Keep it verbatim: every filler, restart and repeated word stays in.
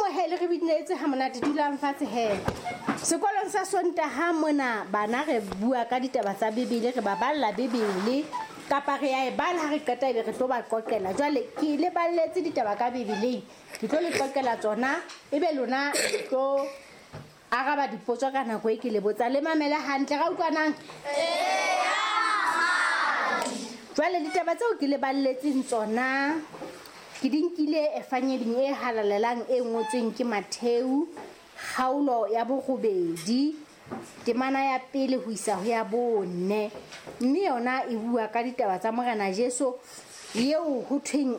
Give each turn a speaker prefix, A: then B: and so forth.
A: he le re binetse ha monate dulang fatshe he. Sekolong sa Sontaha mona bana re bua ka ditaba tsa Bebele, re baballa Bebele kapa re ya e bala ha re qeta ebe re tlo ba qoqela. Jwale ke le balletse ditaba ka Bebele, ke tlo le qoqela tsona ebe lona tlo araba dipotso ka nako e ke le botsa le mamela hantle ga utlwanang. Jwale ditaba tseo ke le balletseng tsona ke dinkile efanyeding e halalelang e ngotsweng ke Matheu kgaolo ya borobedi temana ya pele ho isa ho ya bone, mme yona e bua ka ditaba tsa Morena Jesu eo ho thweng